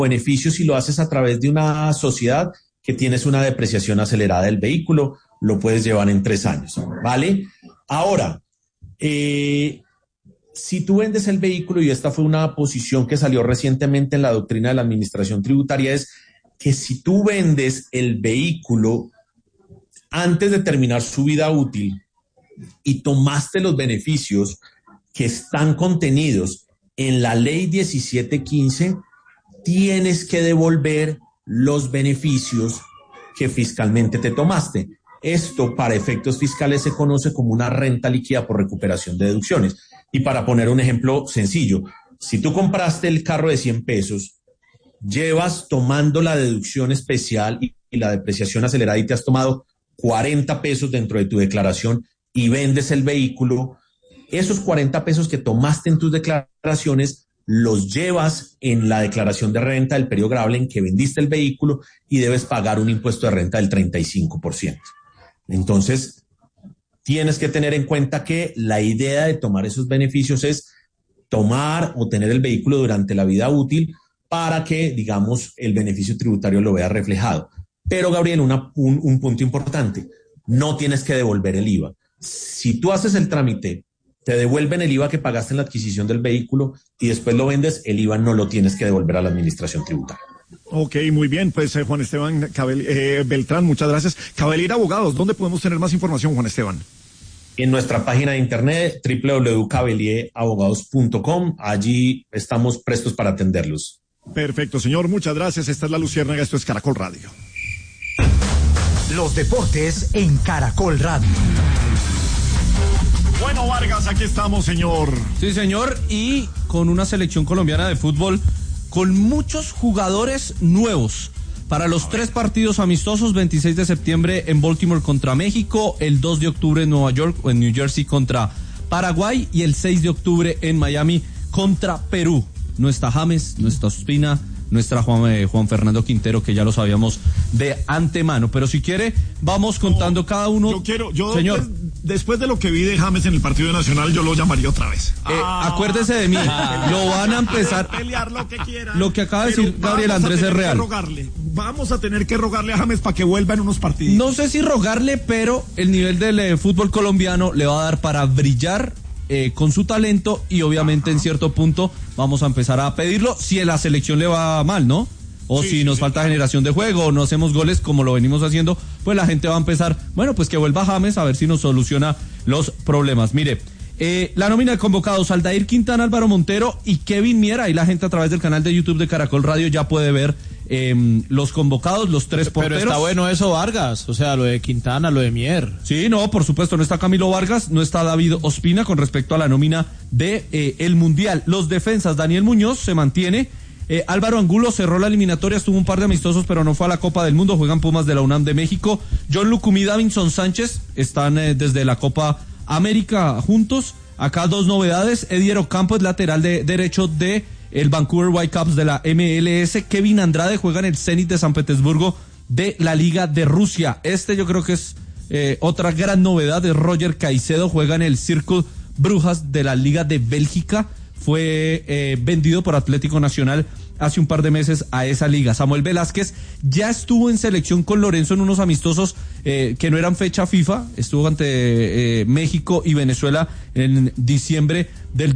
beneficio si lo haces a través de una sociedad que tienes una depreciación acelerada del vehículo, lo puedes llevar en 3 años, ¿vale? Ahora, si tú vendes el vehículo, y esta fue una posición que salió recientemente en la doctrina de la administración tributaria, es que si tú vendes el vehículo antes de terminar su vida útil y tomaste los beneficios que están contenidos en la ley 1715, tienes que devolver los beneficios que fiscalmente te tomaste. Esto, para efectos fiscales, se conoce como una renta líquida por recuperación de deducciones. Y para poner un ejemplo sencillo, si tú compraste el carro de 100 pesos, llevas tomando la deducción especial y la depreciación acelerada y te has tomado 40 pesos dentro de tu declaración y vendes el vehículo, esos 40 pesos que tomaste en tus declaraciones los llevas en la declaración de renta del periodo grabable en que vendiste el vehículo y debes pagar un impuesto de renta del 35%. Entonces, tienes que tener en cuenta que la idea de tomar esos beneficios es tomar o tener el vehículo durante la vida útil para que, digamos, el beneficio tributario lo vea reflejado. Pero, Gabriel, un punto importante, no tienes que devolver el IVA. Si tú haces el trámite, te devuelven el IVA que pagaste en la adquisición del vehículo y después lo vendes, el IVA no lo tienes que devolver a la administración tributaria. Ok, muy bien, pues Juan Esteban Beltrán, muchas gracias. Cavalier Abogados, ¿dónde podemos tener más información, Juan Esteban? En nuestra página de internet, www.cavalierAbogados.com, allí estamos prestos para atenderlos. Perfecto, señor, muchas gracias. Esta es La Luciérnaga, esto es Caracol Radio. Los deportes en Caracol Radio. Bueno, Vargas, aquí estamos, señor. Sí, señor, y con una selección colombiana de fútbol con muchos jugadores nuevos para los 3 partidos amistosos: 26 de septiembre en Baltimore contra México, el 2 de octubre en Nueva York o en New Jersey contra Paraguay y el 6 de octubre en Miami contra Perú. No está James, no está Ospina, no está Juan Fernando Quintero, que ya lo sabíamos de antemano. Pero si quiere, vamos contando cada uno. Señor, después de lo que vi de James en el partido nacional, yo lo llamaría otra vez. Acuérdese de mí, lo van a empezar. Pelear lo que quiera. Lo que acaba de decir Gabriel Andrés es real. Vamos a tener que rogarle a James para que vuelva en unos partidos. No sé si rogarle, pero el nivel del fútbol colombiano le va a dar para brillar con su talento, y obviamente en cierto punto vamos a empezar a pedirlo si a la selección le va mal, ¿no? O si nos falta generación de juego o no hacemos goles como lo venimos haciendo, pues la gente va a empezar, bueno, pues que vuelva James a ver si nos soluciona los problemas. Mire, la nómina de convocados: Aldair Quintana, Álvaro Montero y Kevin Mier. Ahí la gente a través del canal de YouTube de Caracol Radio ya puede ver los convocados, los 3 porteros. Pero está bueno eso, Vargas, o sea, lo de Quintana, lo de Mier. Sí, no, por supuesto, no está Camilo Vargas, no está David Ospina con respecto a la nómina de el Mundial. Los defensas: Daniel Muñoz se mantiene, Álvaro Angulo cerró la eliminatoria, estuvo un par de amistosos pero no fue a la Copa del Mundo, juegan Pumas de la UNAM de México. John Lucumí, Davinson Sánchez están desde la Copa América juntos. Acá 2 novedades: Edier Ocampo es lateral derecho de el Vancouver Whitecaps de la MLS. Kevin Andrade juega en el Zenit de San Petersburgo de la Liga de Rusia. Yo creo que es otra gran novedad. Es Roger Caicedo, juega en el Circle Brujas de la Liga de Bélgica. Fue vendido por Atlético Nacional hace un par de meses a esa liga. Samuel Velázquez ya estuvo en selección con Lorenzo en unos amistosos que no eran fecha FIFA. Estuvo ante México y Venezuela en diciembre del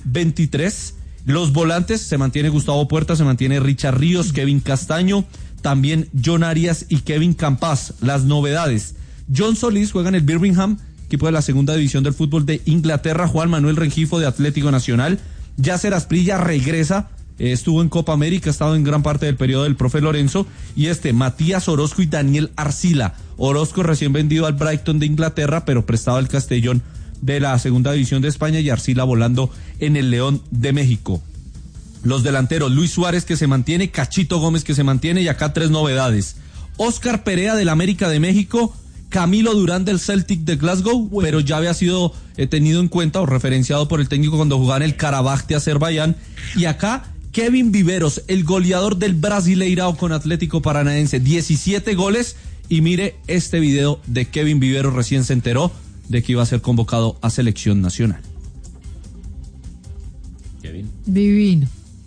2023. Los volantes: se mantiene Gustavo Puerta, se mantiene Richard Ríos, Kevin Castaño, también John Arias y Kevin Campas. Las novedades: John Solís juega en el Birmingham, equipo de la segunda división del fútbol de Inglaterra. Juan Manuel Rengifo de Atlético Nacional. Yasser Asprilla regresa, estuvo en Copa América, ha estado en gran parte del periodo del profe Lorenzo. Y Matías Orozco y Daniel Arcila. Orozco recién vendido al Brighton de Inglaterra, pero prestado al Castellón de la segunda división de España, y Arcila volando en el León de México. Los delanteros: Luis Suárez, que se mantiene, Cachito Gómez, que se mantiene, y acá 3 novedades: Oscar Perea del América de México, Camilo Durán del Celtic de Glasgow, pero ya había sido tenido en cuenta o referenciado por el técnico cuando jugaba en el Karabaj de Azerbaiyán. Y acá Kevin Viveros, el goleador del Brasileirao con Atlético Paranaense, 17 goles. Y mire este video de Kevin Viveros, recién se enteró de que iba a ser convocado a selección nacional. Divino.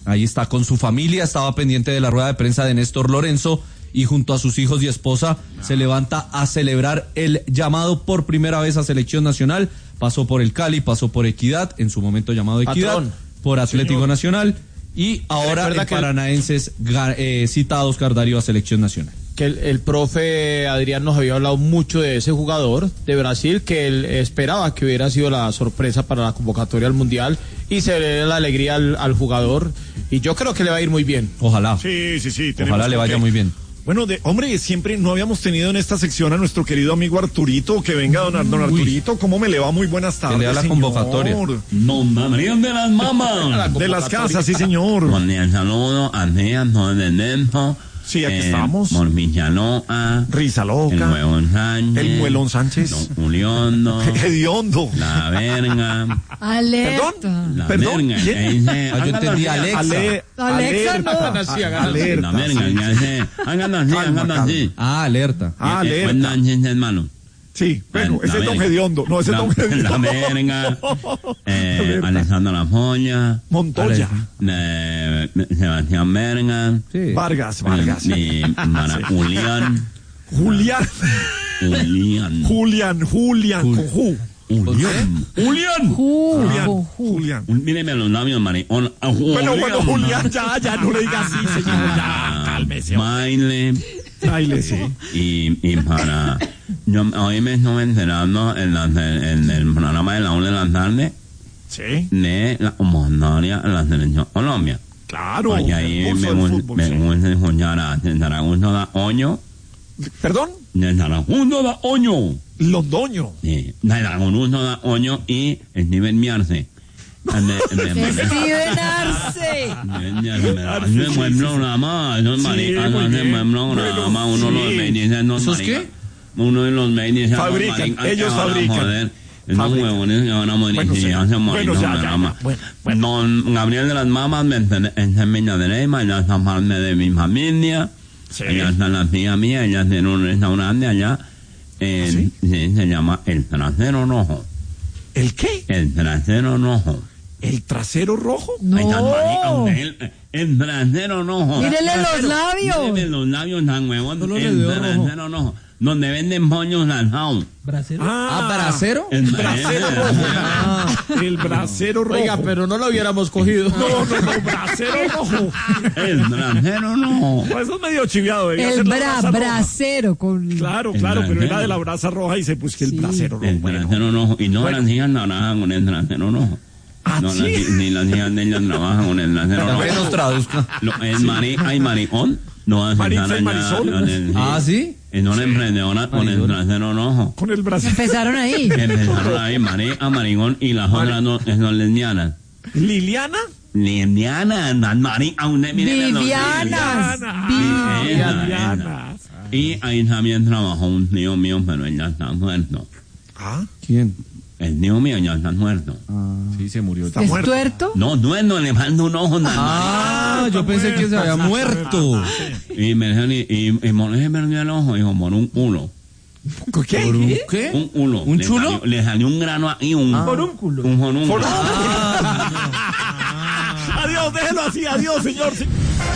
Ahí está con su familia, estaba pendiente de la rueda de prensa de Néstor Lorenzo y junto a sus hijos y esposa se levanta a celebrar el llamado por primera vez a selección nacional. Pasó por el Cali, pasó por Equidad, en su momento llamado Equidad, Patrón. Por Atlético Nacional y ahora el Paranaenses cita a Oscar Darío a selección nacional. Que el profe Adrián nos había hablado mucho de ese jugador de Brasil, que él esperaba que hubiera sido la sorpresa para la convocatoria al Mundial y se le dé la alegría al jugador y yo creo que le va a ir muy bien. Ojalá. Sí. Ojalá le vaya muy bien. Bueno, hombre, siempre no habíamos tenido en esta sección a nuestro querido amigo Arturito, que venga don Arturito, ¿cómo me le va? Muy buenas tardes, que le da la señor. Convocatoria. No, María de las mamás. De las casas, sí, señor. Con el saludo a Díaz, de Dentro. Sí, aquí estamos. Morvillaloa. Risa Loca. El Muelón Sánchez. El Muelón Sánchez. Don Juliondo. Hediondo. La Verga. Alerta. Perdón. Verga. Yo entendí Alexa. Alexa no. Alerta. La Verga. Hagan así. Alerta. Alerta. Hermano. Sí, bueno, ese es Don Hediondo. No, ese es Don Hediondo. La Verga. Alessandro La Folla. Montoya. Sebastián Verga. Sí. Vargas. Julián. Con Julián. Míreme los labios, maricón. Bueno, Julián, ya, no le digas así, señor. Ya, cálmese. Baile, sí. Y para... hoy me estuve enterando en el programa de la 1 de la tarde. Sí. De la convocatoria en la selección Colombia. Claro. Y ahí me gusta escuchar a Zaragoza da Oño. ¿Perdón? De Zaragoza da Oño. Londoño. Sí. De Zaragoza da Oño y Steven Miarce. Steven Arce. No es buen programa. No es marica. No es buen programa. Uno los medios no es marica. Uno de los medios fabrican. Ellos fabrican. Esos huevones que van a morir si hacen morir un programa. Don Gabriel de las Mamas me enseña de Leyma, ella está parte de mi familia. Sí. Ella está la tía mía, ella tiene un restaurante allá. ¿Sí? Se llama El Trasero Rojo. ¿El qué? El Trasero Rojo. ¿El trasero rojo? No. El trasero rojo. Mírele los labios. Mírele los labios tan huevón. El trasero rojo. Donde venden pollos lanzados. ¿Bracero? ¿Bracero? El bracero rojo. El bracero rojo. Oiga, pero no lo hubiéramos cogido. No, bracero rojo. El bracero rojo. Pues eso es medio chiviado. El bracero con... Claro, pero era de la brasa roja y se puso el bracero rojo. El bracero rojo. Y no las hijas trabajan con el bracero rojo. No, ¿sí? ni las hijas de ellas trabajan con el bracero rojo. Que nos traduzca. Hay maricón. No hace Maritza y Marisol. ¿Sí? Es una emprendedora con el trasero rojo. Con el bracero. Empezaron ahí. Maricón y las otras no son lesbianas. ¿Liliana? Vivianas. Y ahí también trabajó un tío mío, pero él ya está muerto. ¿Ah? ¿Quién? El tío mío ya está muerto. Sí, se murió. ¿Es tuerto? No, le falta un ojo. Yo pensé que se había muerto. Y me dijeron, y Morales perdió el ojo, dijo, por un culo. ¿Qué? ¿Por un qué? Un culo. ¿Un chulo? Le salió un grano ahí, Por un culo. Un jonúnculo. Adiós, déjelo así, adiós, señor.